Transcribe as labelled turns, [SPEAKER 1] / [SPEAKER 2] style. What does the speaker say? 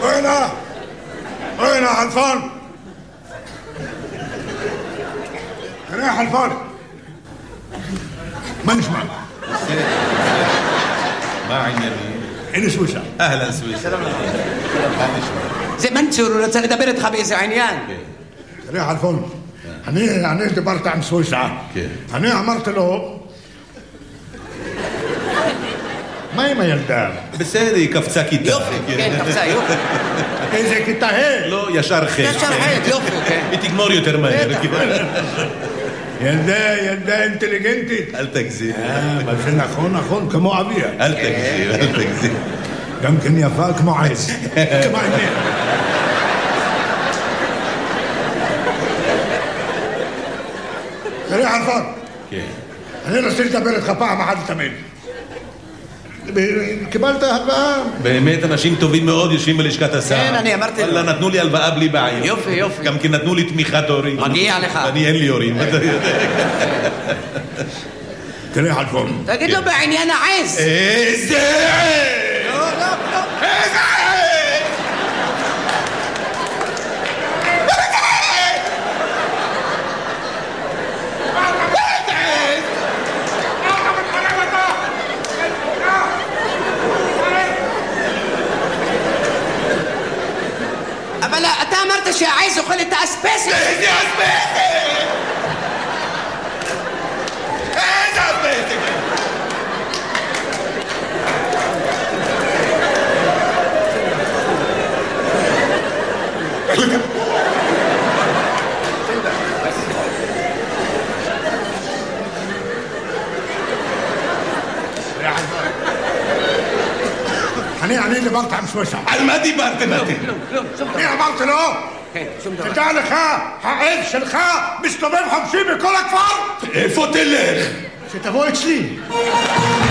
[SPEAKER 1] وين حلفان؟ يا حلفان ما نسمع
[SPEAKER 2] ما عندي
[SPEAKER 1] هنا سويسرا.
[SPEAKER 2] اهلا سويسرا.
[SPEAKER 3] زي ما انت רוצה לדבר איתך באיזה עניין.
[SPEAKER 1] תראה חלפון, אני דיברתי עם סוויסה. אני אמרתי לו, מה עם הילדה?
[SPEAKER 2] בסדר, היא קפצה כיתה.
[SPEAKER 3] יופי, כן, קפצה, יופי.
[SPEAKER 1] איזה כיתה ה'?
[SPEAKER 2] לא, ישר ח'.
[SPEAKER 3] ישר ח', יופי, כן.
[SPEAKER 2] היא תגמור יותר מהר.
[SPEAKER 1] ילדה אינטליגנטית.
[SPEAKER 2] אל תגזים.
[SPEAKER 1] מה זה נכון, כמו אביה.
[SPEAKER 2] אל תגזים.
[SPEAKER 1] גם כן יפה כמו עז. כמו עניין. תראה חלפון, אני רוצה לדבר איתך פעם אחת לתמיד. קיבלת הלוואה?
[SPEAKER 2] באמת אנשים טובים מאוד יושבים בלשכת השר.
[SPEAKER 3] כן, אני אמרתי לו.
[SPEAKER 2] נתנו לי הלוואה בלי בעיה.
[SPEAKER 3] יופי.
[SPEAKER 2] גם כי נתנו לי תמיכת הורים.
[SPEAKER 3] מגיע לך.
[SPEAKER 2] אני אין לי הורים.
[SPEAKER 1] תראה חלפון.
[SPEAKER 3] תגיד לו בעניין העז.
[SPEAKER 2] איזה עז!
[SPEAKER 3] לא.
[SPEAKER 2] איזה עז!
[SPEAKER 3] אבל אתה אמרת שהעז אוכל את האספסת.
[SPEAKER 2] איזה אספסת? איזה אספסת?
[SPEAKER 1] אני דיברתי עם סוויסה.
[SPEAKER 2] על מה דיברתם אתם?
[SPEAKER 1] אני אמרתי לו, תדע לך, העז שלך מסתובב חופשי בכל הכפר.
[SPEAKER 2] איפה תלך?
[SPEAKER 1] שתבוא אצלי.